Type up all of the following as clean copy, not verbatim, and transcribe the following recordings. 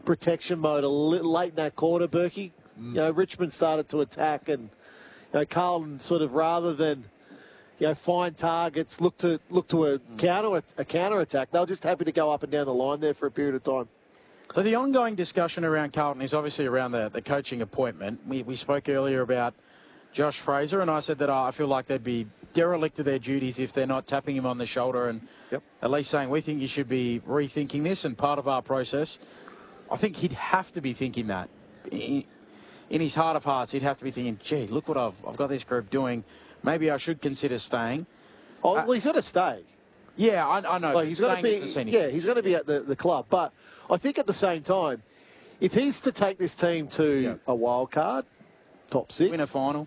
protection mode late in that quarter, Berkey. You know, Richmond started to attack, and Carlton sort of, rather than find targets, look to a counter attack. They were just happy to go up and down the line there for a period of time. So the ongoing discussion around Carlton is obviously around the coaching appointment. We spoke earlier about Josh Fraser, and I said that I feel like they'd be derelict of their duties if they're not tapping him on the shoulder and at least saying, we think you should be rethinking this and part of our process. I think he'd have to be thinking that. In his heart of hearts, he'd have to be thinking, gee, look what I've got this group doing. Maybe I should consider staying. Oh, well, he's got to stay. Yeah, I know. Like, he's got to be. He's going to be at the club. But I think at the same time, if he's to take this team to a wild card, top 6, win a final,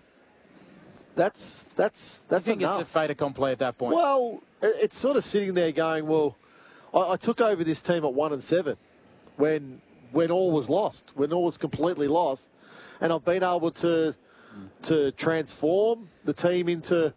that's I think enough. It's a fait accompli at that point. Well, it's sort of sitting there going, well, I took over this team at 1-7 when all was lost, when all was completely lost, and I've been able to transform the team into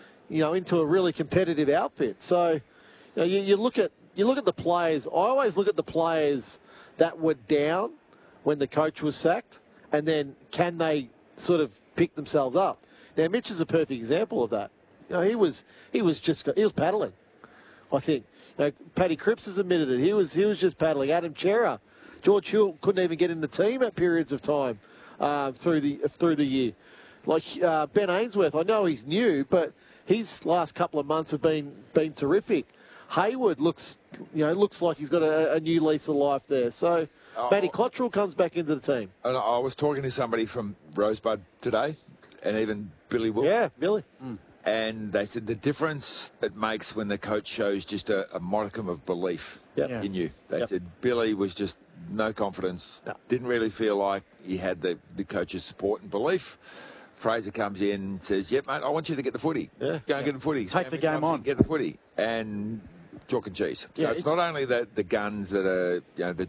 a really competitive outfit. So you look at the players. I always look at the players that were down when the coach was sacked, and then can they sort of pick themselves up? Now Mitch is a perfect example of that. He was paddling. I think Paddy Cripps has admitted it. He was just paddling. Adam Chera, George Hill couldn't even get in the team at periods of time through the year. Like Ben Ainsworth, I know he's new, but his last couple of months have been terrific. Hayward looks like he's got a new lease of life there. So Matty Cottrell comes back into the team. And I was talking to somebody from Rosebud today, and even Billy Will. Yeah, Billy. And they said the difference it makes when the coach shows just a modicum of belief in you. They said Billy was just no confidence, didn't really feel like he had the coach's support and belief. Fraser comes in and says, mate, I want you to get the footy. Go and get the footy. Take the game on. Get the footy. And chalk and cheese. So it's not only the guns that are,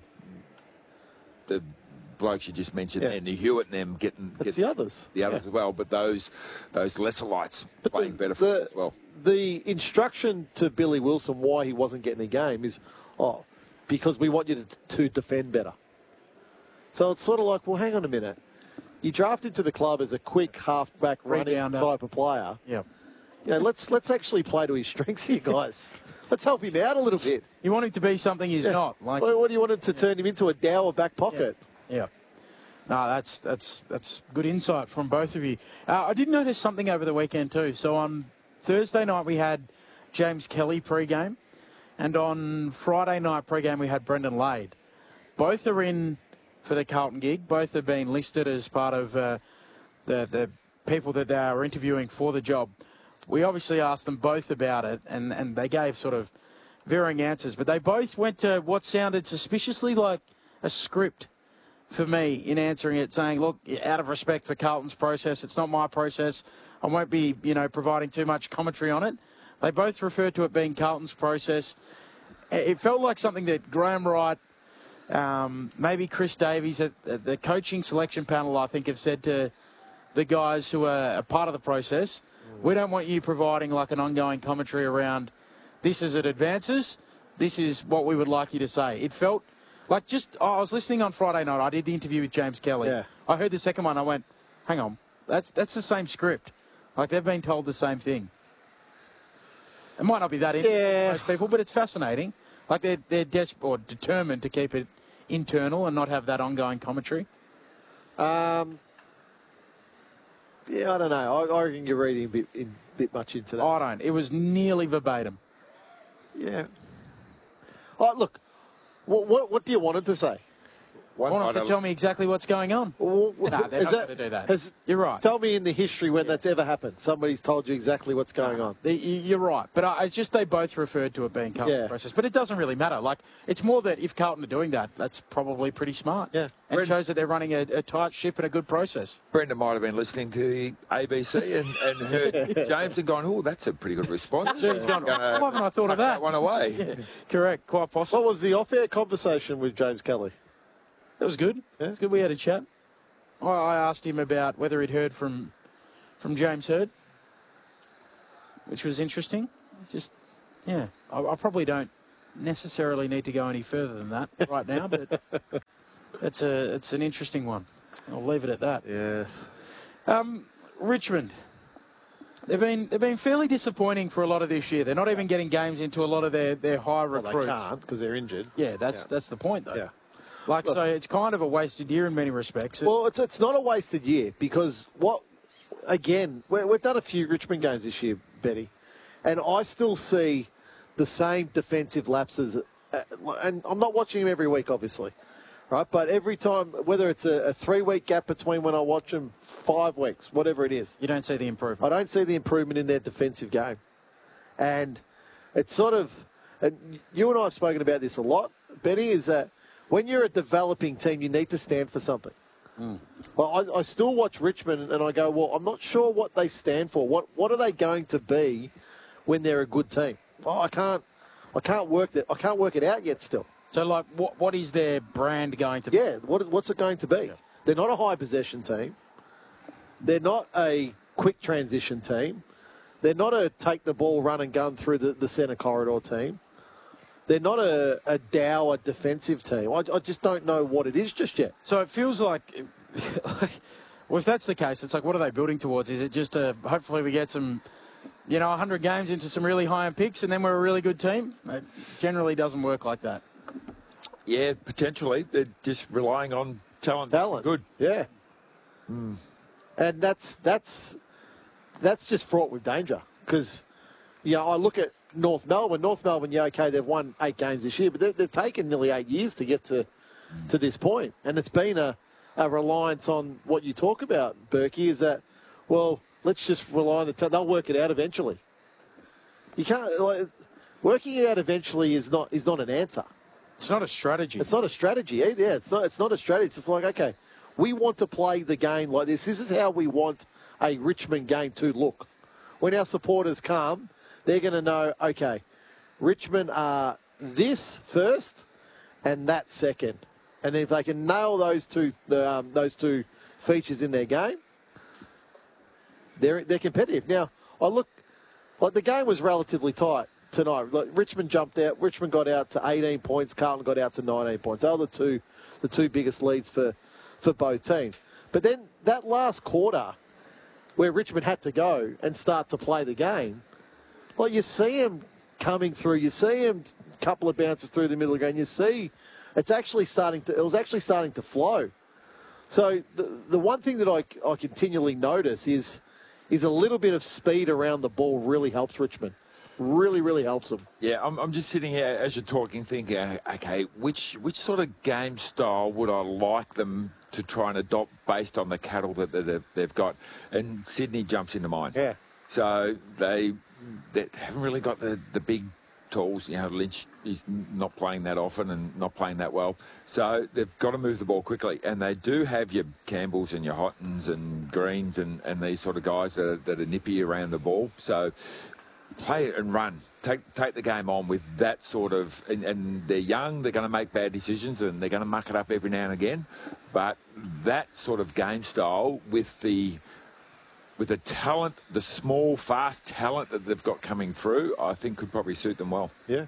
the blokes you just mentioned, and the Hewitt and them getting the others. The others as well, but those lesser lights playing better for as well. The instruction to Billy Wilson why he wasn't getting a game is, because we want you to defend better. So it's sort of like, well, hang on a minute. You draft him to the club as a quick half-back running type of player. Yeah. Let's actually play to his strengths here, guys. Let's help him out a little bit. You want him to be something he's not. Like, what do you want him to turn him into, a dour back pocket? Yeah. No, that's good insight from both of you. I did notice something over the weekend too. So on Thursday night we had James Kelly pre-game, and on Friday night pre-game we had Brendan Lade. Both are in for the Carlton gig. Both have been listed as part of the people that they are interviewing for the job. We obviously asked them both about it, and they gave sort of varying answers, but they both went to what sounded suspiciously like a script for me in answering it, saying, look, out of respect for Carlton's process, it's not my process. I won't be, providing too much commentary on it. They both referred to it being Carlton's process. It felt like something that Graham Wright, maybe Chris Davies, the coaching selection panel, I think, have said to the guys who are a part of the process, we don't want you providing like an ongoing commentary around this as it advances. This is what we would like you to say. It felt like I was listening on Friday night. I did the interview with James Kelly. Yeah. I heard the second one. I went, hang on, that's the same script. Like they've been told the same thing. It might not be that interesting to most people, but it's fascinating. Like they're desperate or determined to keep it internal and not have that ongoing commentary. Yeah, I don't know. I reckon you're reading a bit much into that. I don't. It was nearly verbatim. Yeah. Look, what do you want him to say? I want him to tell me exactly what's going on. No, they're not going to do that. You're right. Tell me in the history when that's ever happened. Somebody's told you exactly what's going on. You're right. But it's just they both referred to it being Carlton's process. But it doesn't really matter. Like, it's more that if Carlton are doing that, that's probably pretty smart. Yeah. And it shows that they're running a tight ship and a good process. Brendan might have been listening to the ABC and heard James and gone, oh, that's a pretty good response. He's gone, why haven't I thought of that? One away. Yeah, correct. Quite possible. What was the off-air conversation with James Kelly? It was good. It was good. We had a chat. I asked him about whether he'd heard from James Hird, which was interesting. I probably don't necessarily need to go any further than that right now, but It's an interesting one. I'll leave it at that. Yes. Richmond. They've been fairly disappointing for a lot of this year. They're not even getting games into a lot of their high recruits. Well, they can't because they're injured. Yeah, that's the point, though. Yeah. So it's kind of a wasted year in many respects. Well, it's not a wasted year because we've done a few Richmond games this year, Betty, and I still see the same defensive lapses. And I'm not watching them every week, obviously, right? But every time, whether it's a 3-week gap between when I watch them, 5 weeks, whatever it is. You don't see the improvement. I don't see the improvement in their defensive game. And it's sort of, and you and I have spoken about this a lot, Benny, is that when you're a developing team, you need to stand for something. Well, I still watch Richmond and I go, well, I'm not sure what they stand for. What are they going to be when they're a good team? Well, I can't work it out yet still. So, like, what is their brand going to be? Yeah, what's it going to be? Yeah. They're not a high possession team. They're not a quick transition team. They're not a take the ball, run and gun through the centre corridor team. They're not a dour defensive team. I just don't know what it is just yet. So it feels like, well, if that's the case, it's like, what are they building towards? Is it just hopefully we get some, 100 games into some really high-end picks and then we're a really good team? It generally doesn't work like that. Yeah, potentially. They're just relying on talent. Good. Yeah. And that's just fraught with danger because, I look at North Melbourne. North Melbourne, okay, they've won 8 games this year, but they've taken nearly 8 years to get to this point. And it's been a reliance on what you talk about, Berkey, is that, well, let's just rely on they'll work it out eventually. You can't, working it out eventually is not an answer. It's not a strategy. It's not a strategy either. Yeah, it's not a strategy. It's just like, okay, we want to play the game like this. This is how we want a Richmond game to look. When our supporters come, they're going to know, okay, Richmond are this first and that second. And if they can nail those two features in their game, they're competitive. Now, the game was relatively tight tonight. Richmond jumped out. Richmond got out to 18 points. Carlton got out to 19 points. They were the two biggest leads for both teams. But then that last quarter where Richmond had to go and start to play the game, you see him coming through. You see him a couple of bounces through the middle of the ground. You see it was actually starting to flow. So the one thing that I continually notice is a little bit of speed around the ball really helps Richmond. Really, really helps them. Yeah, I'm just sitting here as you're talking thinking, okay, which sort of game style would I like them to try and adopt based on the cattle that they've got? And Sydney jumps into mind. Yeah. So they haven't really got the big tools. Lynch is not playing that often and not playing that well. So they've got to move the ball quickly. And they do have your Campbells and your Hottons and Greens and these sort of guys that are nippy around the ball. So play it and run. Take the game on with that sort of... And they're young, they're going to make bad decisions and they're going to muck it up every now and again. But that sort of game style with the talent, the small, fast talent that they've got coming through, I think could probably suit them well. Yeah.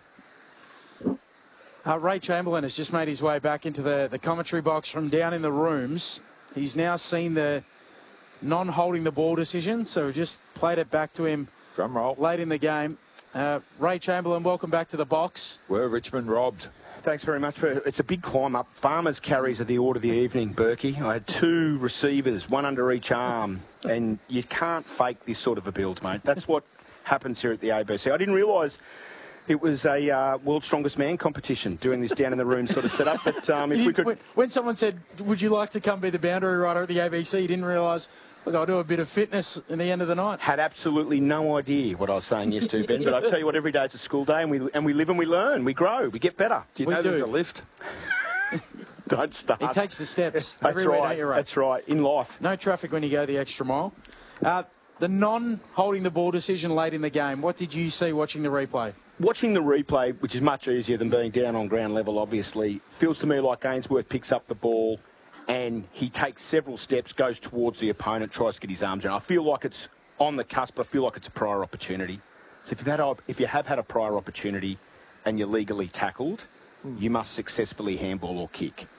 Ray Chamberlain has just made his way back into the commentary box from down in the rooms. He's now seen the non-holding the ball decision, so we just played it back to him. Drum roll. Late in the game. Ray Chamberlain, welcome back to the box. Were Richmond robbed? Thanks very much. It's a big climb up. Farmers carries are the order of the evening, Berkey. I had 2 receivers, 1 under each arm, and you can't fake this sort of a build, mate. That's what happens here at the ABC. I didn't realise it was a World's Strongest Man competition doing this down in the room sort of setup. But if we could... When someone said, would you like to come be the boundary rider at the ABC, you didn't realise... Look, I'll do a bit of fitness in the end of the night. Had absolutely no idea what I was saying yes to, Ben. But I tell you what, every day is a school day, and we live and we learn, we grow, we get better. Do you know there's a lift? Don't start. It takes the steps. That's right. That's right. In life, no traffic when you go the extra mile. The non-holding the ball decision late in the game. What did you see watching the replay? Watching the replay, which is much easier than being down on ground level, obviously, feels to me like Ainsworth picks up the ball. And he takes several steps, goes towards the opponent, tries to get his arms around. I feel like it's on the cusp. I feel like it's a prior opportunity. So if you have had a prior opportunity and you're legally tackled, you must successfully handball or kick.